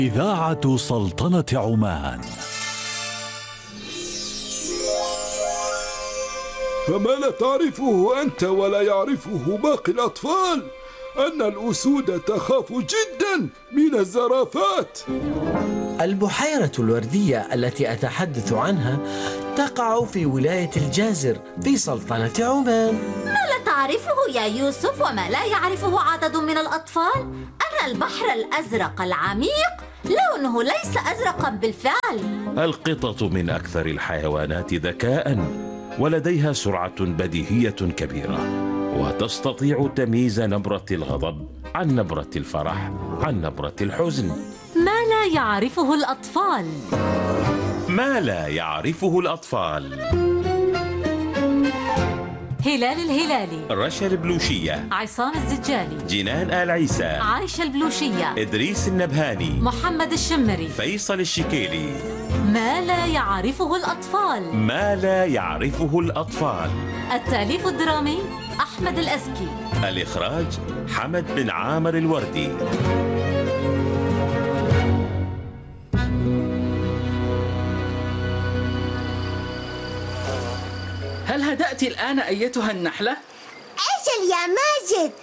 إذاعة سلطنة عمان. فما لا تعرفه أنت ولا يعرفه باقي الأطفال أن الأسود تخاف جدا من الزرافات. البحيرة الوردية التي أتحدث عنها تقع في ولاية الجازر في سلطنة عمان. ما لا تعرفه يا يوسف وما لا يعرفه عدد من الأطفال أن البحر الأزرق العميق لونه ليس أزرقا بالفعل. القطط من أكثر الحيوانات ذكاء، ولديها سرعة بديهية كبيرة، وتستطيع تمييز نبرة الغضب عن نبرة الفرح عن نبرة الحزن. ما لا يعرفه الأطفال. ما لا يعرفه الأطفال. هلال الهلالي، رشا البلوشية، عصام الزجالي، جنان آل عيسى، عايشة البلوشية، إدريس النبهاني، محمد الشمري، فيصل الشكيلي. ما لا يعرفه الأطفال. ما لا يعرفه الأطفال. التأليف الدرامي أحمد الأزكي، الإخراج حمد بن عامر الوردي. هل هدأت الآن أيتها النحلة؟ أجل يا ماجد،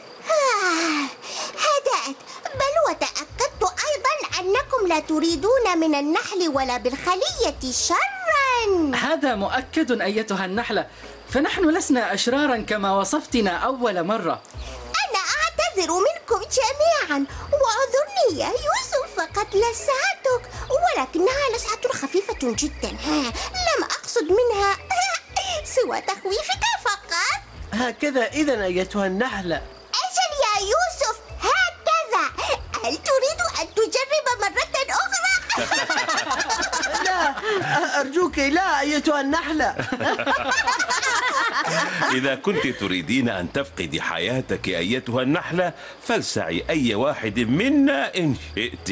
هدأت، بل وتأكدت أيضا أنكم لا تريدون من النحل ولا بالخلية شرا. هذا مؤكد أيتها النحلة، فنحن لسنا أشرارا كما وصفتنا أول مرة. أنا أعتذر منكم جميعا، وأعذرني يا يوسف فقد لسعتك، ولكنها لسعة خفيفة جدا، لم أقصد منها سوى تخويفك فقط. هكذا إذن أيتها النحلة. أجل يا يوسف، هكذا. هل تريد أن تجرب مرة أخرى؟ لا، أرجوك لا أيتها النحلة. إذا كنت تريدين أن تفقدي حياتك أيتها النحلة، فلسعي أي واحد منا إن شئت.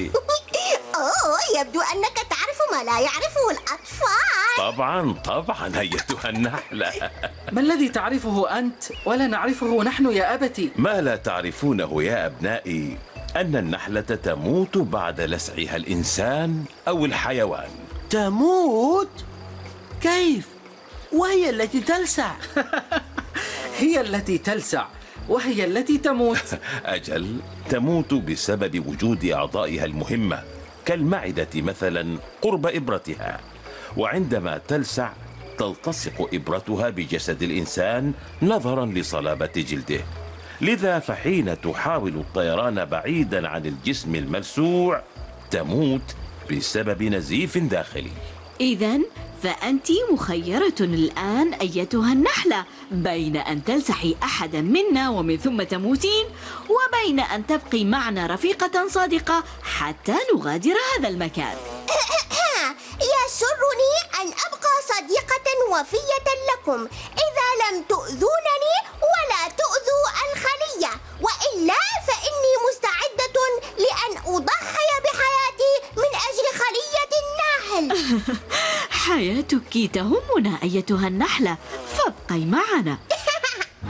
يبدو أنك تعرف ما لا يعرفه الأطفال. طبعا أيتها النحلة. ما الذي تعرفه أنت ولا نعرفه نحن يا أبتي؟ ما لا تعرفونه يا أبنائي أن النحلة تموت بعد لسعها الإنسان أو الحيوان. تموت؟ كيف؟ وهي التي تلسع. هي التي تلسع وهي التي تموت. أجل، تموت بسبب وجود أعضائها المهمة كالمعدة مثلا قرب إبرتها، وعندما تلسع تلتصق إبرتها بجسد الإنسان نظرا لصلابة جلده، لذا فحين تحاول الطيران بعيدا عن الجسم الملسوع تموت بسبب نزيف داخلي. إذن فأنت مخيرة الآن أيتها النحلة بين أن تلسحي أحدا منا ومن ثم تموتين، وبين أن تبقي معنا رفيقة صادقة حتى نغادر هذا المكان. يسرني أن أبقى صديقة وفية لكم إذا لم تؤذونني ولا تؤذوا الخلية، وإلا فإني مستعدة لأن أضحي بحياتي من أجل خلية النحل. حياتك تهمنا أيتها النحلة، فابقي معنا.